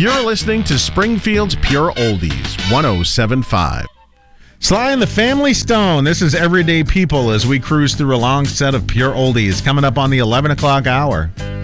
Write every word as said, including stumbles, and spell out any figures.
You're listening to Springfield's Pure Oldies, one oh seven point five. Sly and the Family Stone. This is Everyday People as we cruise through a long set of Pure Oldies coming up on the eleven o'clock hour.